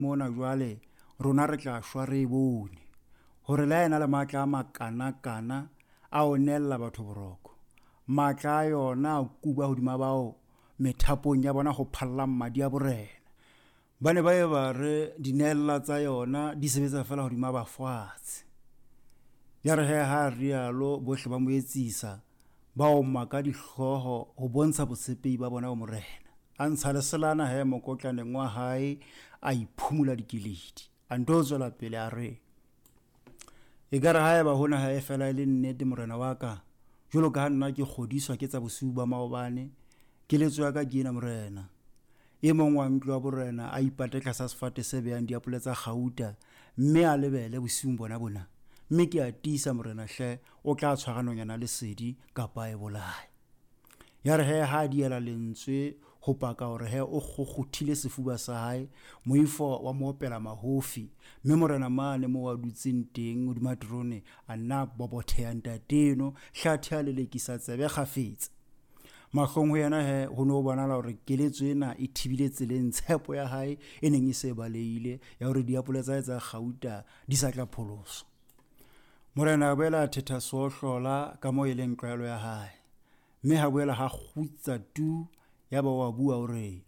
mona jwale rona re tla shwa re bone hore la ena le matla a makana a o nella batho boroko matla yona a kuba hodima bao methapong ya bona go phalla mmadi a borena bane ba eba re dinella tsa yona di sebetsa fela hodima bafatshe ya re ha rialo bohle ba moetsisa ba o maka dihloho ho bontsha botshepehi ba bona o morena a ntsha leselana he mokotlaneng wa hae a iphumula dikeledi a ntho tswela pele a re e ka re haeba hona ha e fela le nnete morena wa ka jwalo ka nna ke kgodiswa ke tsa bosiu ba maobane ke letso ya ka ke ena morena e mong wa ntlo wa borena a ipatetla sa sefate se behang diapole tsa gauta mme a lebele bosiung bona mme ke a tisa morena hle o tla tshwaranonyana le sedi kapa e bolae ya re he ha diela lentswe ho paka hore he o gogothile sefuba sa hae moifo wa moopela mahofi mme morena mane mo wa dutseng teng o dimatrone a nna bobotheya ntateno hlathi a lelekisa tsebe kgafetsa mahlong ho yena he ho no bonala hore keletso ena e thibile tseleng tshepo ya hae e neng e se baleile ya hore diapole tsa etsa gauta di sa tla pholoso morena boela thetha sohlola ka mo e leng tlwaelo ya hae mme ha boela ha khutsa tu ya ba wa bua hore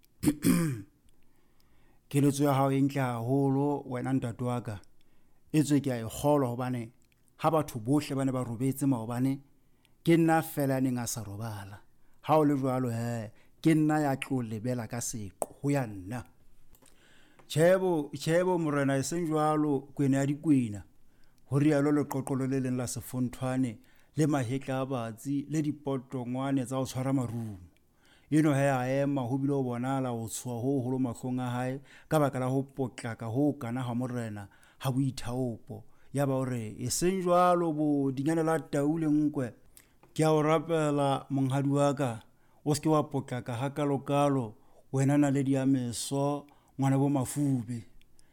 keletso ya hao e ntle haholo wena ntate wa ka etswe ke a e kgolwa hobane ha batho bohle bane ba robetse maobane ke nna fela neng a sa robala ha o le jwalo he ke nna ya tlo lebela ka seqo ho ya nna chebo morena e seng jwalo kwena ya dikwena ho rialo le qoqolo le leng la sefonthwane le mahetla a batsi le dipotongwane tsa ho tshwara marumo eno he a ema ho bile o bonala ho tswa ho holo mahlong a hae ka baka la ho potlaka ho kana ha morena ha boithaopo ya ba hore e seng jwalo bo dinyana la taule nkwe ke a o rapela monghadi wa ka o ske wa potlaka ha kalokalo wena na le diameso ngwana bo mafube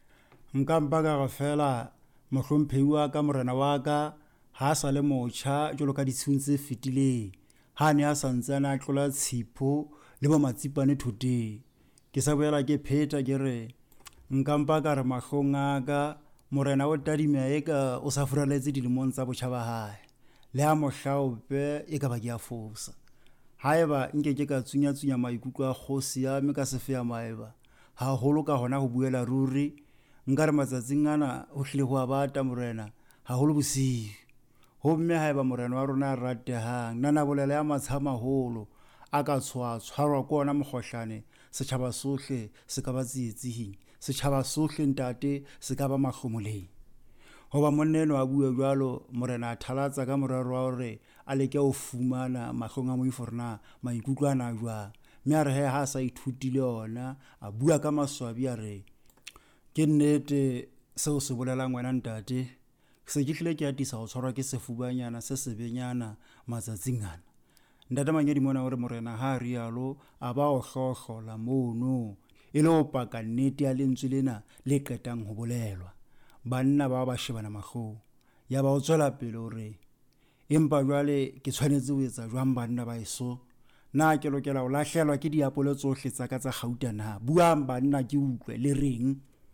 nka mpaga ga fela mohlomphehi wa ka morena wa ka ha sa le motjha jolo ka ditshuntshe fitile ha ne a santsana a tlola tshipho le bo matsipane thote ke sa boela ke pheta ke re nka mpaga re mahlong a ka morena o tadimea eka o sa furaletse dilemong tsa botjhaba hae le ha mohlaope e ka ba ke a fosa haeba nke ke ka tsunya maikutlo a kgosi ya me ka sefeya maeba ha holo ka hona ho buela ruri nka re matsatsing ana ho hlile ho abata morena ha holo bosiu ho mme haeba morena wa rona a ratehang nana bolela ya matshama holo a ka tshwarwa ko ona mokgohlane setjhaba sohle se ka ba tsietsing setjhaba sohle ntate se ka ba mahlomoleng hoba monneno a bue jwalo morena a thalatsa ka morero wa hore a leke ho fumana mahlong a moiforna maikutlo ana jwa mme a re he ha sa ithutile ona a bua ka maswabi a re ke nnete seo se bolelang wena ntate se ke hlile ke atisa ho tshwarwa ke sefubanyana se sebenyana matsatsing ana ntate manyedi mona hore morena ha rialo a ba o hlohlola mono e le ho paka nnete ya lentswe lena le qetang ho bolelwa banna ba shebana mahlo ya ba o tswela pele hore empa jwale ke tshwanetse ho etsa jwang banna ba eso na ke lokela ho lahlelwa ke diapole tsohle tsa ka tsa gauta na buang banna ke utlwe le reng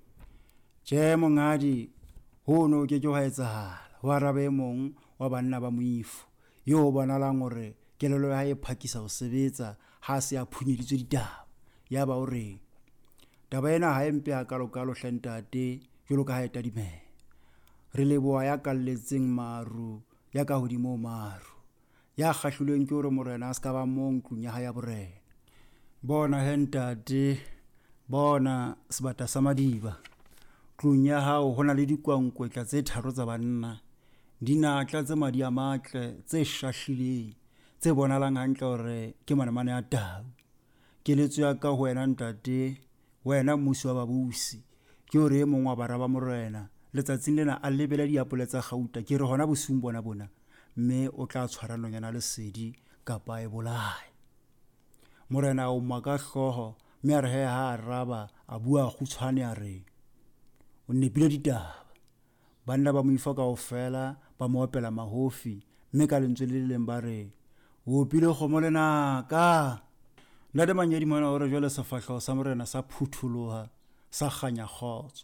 je mongadi hono ke ha etsahala ho arabe mong wa banna ba moifo yo bonalang hore kelelo ya hae phakisa ho sebetsa ha se a phunyeditswe ditaba ya ba hore taba ena ha empe a kalokalo hlentate jolo ka ha etadime re leboa ya kalletseng maru ya ka hodimo maru ya kgahluleng ke hore morena a ska ba mong tlung ya hae ya borena bona hentate bona sebata sa madiba tlung ya hao hona le dikwankwetla tse tharo tsa banna dinatla tse madi a matle tse shahlileng tse bonalang hantle hore ke manamane a tau keletso ya ka ho wena ntate wena mmusi wa babusi ke hore e mong wa bara ba morena letsatsing lena a lebela diapole tsa gauta ke re hona bosung bona mme o tla tshwaranonyana le sedi kapa e bolae morena o maka hloho mme a re he ha araba a bua khutshwane a re o nepile ditaba banna ba moifo kaofela ba mo opela mahofi mme ka lentswe le leng ba re o pile kgomo lena ka nna de manyedi mona hore jwale sefahleho sa morena sa phutholoha sa kganya khotso